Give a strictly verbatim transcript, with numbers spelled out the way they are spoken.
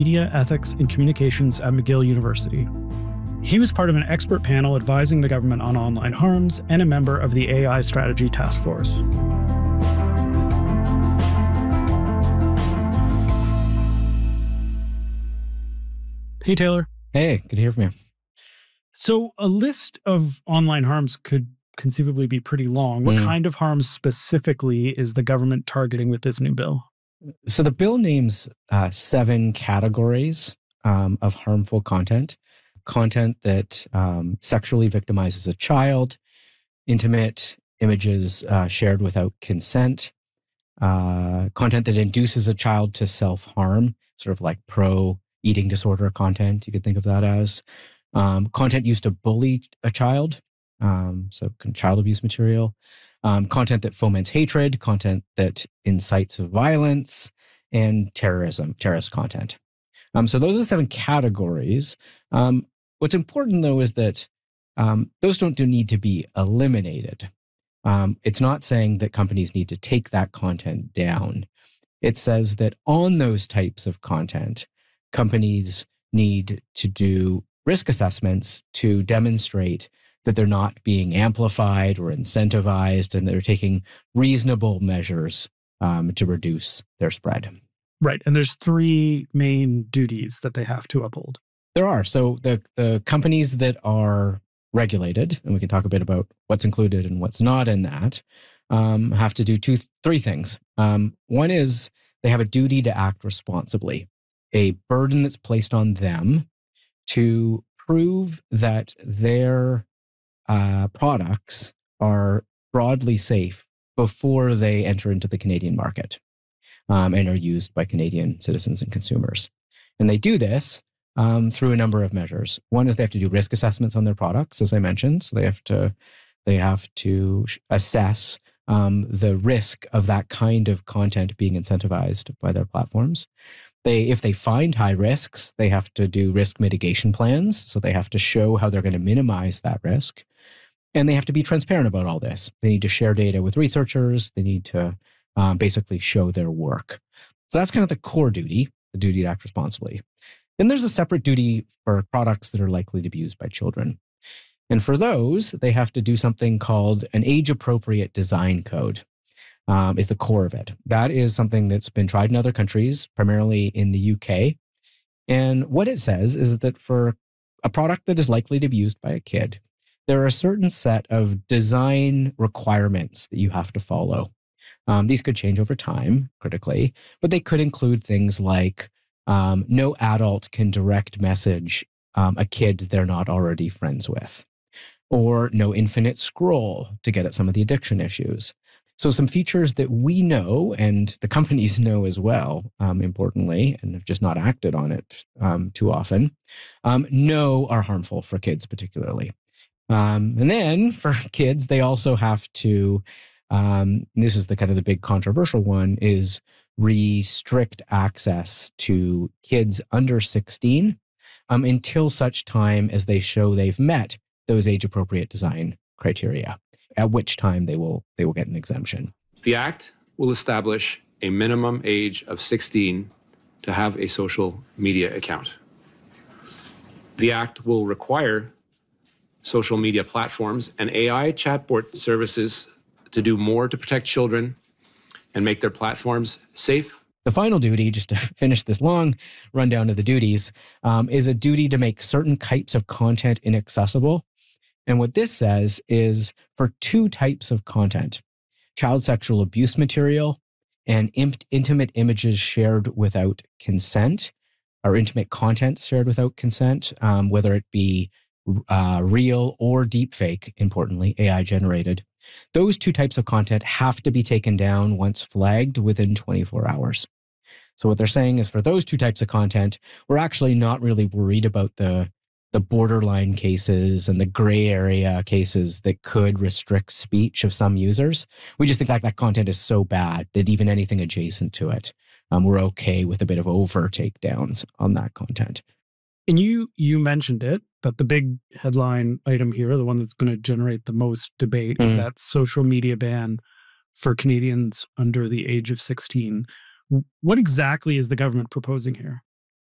Media Ethics and Communications at McGill University. He was part of an expert panel advising the government on online harms and a member of the A I Strategy Task Force. Hey, Taylor. Hey, good to hear from you. So a list of online harms could conceivably be pretty long. What mm. kind of harms specifically is the government targeting with this new bill? So the bill names uh, seven categories um, of harmful content. Content that um, sexually victimizes a child, intimate images uh, shared without consent, uh, content that induces a child to self-harm, sort of like pro-eating disorder content, you could think of that as. Um, content used to bully a child, um, so child abuse material. Um, content that foments hatred, content that incites violence, and terrorism, terrorist content. Um, so those are the seven categories. Um, what's important, though, is that um, those don't do need to be eliminated. Um, it's not saying that companies need to take that content down. It says that on those types of content, companies need to do risk assessments to demonstrate that they're not being amplified or incentivized, and they're taking reasonable measures um, to reduce their spread. Right. And there's three main duties that they have to uphold. There are. So the, the companies that are regulated, and we can talk a bit about what's included and what's not in that, um, have to do two, three things. Um, one is they have a duty to act responsibly, a burden that's placed on them to prove that their Uh, products are broadly safe before they enter into the Canadian market um, and are used by Canadian citizens and consumers. And they do this um, through a number of measures. One is they have to do risk assessments on their products, as I mentioned. So they have to they have to assess um, the risk of that kind of content being incentivized by their platforms. They, if they find high risks, they have to do risk mitigation plans. So they have to show how they're going to minimize that risk. And they have to be transparent about all this. They need to share data with researchers. They need to um, basically show their work. So that's kind of the core duty, the duty to act responsibly. Then there's a separate duty for products that are likely to be used by children. And for those, they have to do something called an age-appropriate design code. Um, is the core of it. That is something that's been tried in other countries, primarily in the U K. And what it says is that for a product that is likely to be used by a kid, there are a certain set of design requirements that you have to follow. Um, these could change over time, critically, but they could include things like um, no adult can direct message um, a kid they're not already friends with, or no infinite scroll to get at some of the addiction issues. So some features that we know and the companies know as well, um, importantly, and have just not acted on it um, too often, um, know are harmful for kids particularly. Um, and then for kids, they also have to, um, this is the kind of the big controversial one, is restrict access to kids under sixteen um, until such time as they show they've met those age-appropriate design criteria, at which time they will they will get an exemption. The Act will establish a minimum age of sixteen to have a social media account. The Act will require social media platforms and A I chatbot services to do more to protect children and make their platforms safe. The final duty, just to finish this long rundown of the duties, um, is a duty to make certain types of content inaccessible. And what this says is for two types of content, child sexual abuse material and in- intimate images shared without consent, or intimate content shared without consent, um, whether it be uh, real or deepfake, importantly, A I generated. Those two types of content have to be taken down once flagged within twenty-four hours. So what they're saying is for those two types of content, we're actually not really worried about the the borderline cases and the gray area cases that could restrict speech of some users. We just think like that content is so bad that even anything adjacent to it, um, we're okay with a bit of over takedowns on that content. And you you mentioned it, but the big headline item here, the one that's going to generate the most debate, mm-hmm. is that social media ban for Canadians under the age of sixteen. What exactly is the government proposing here?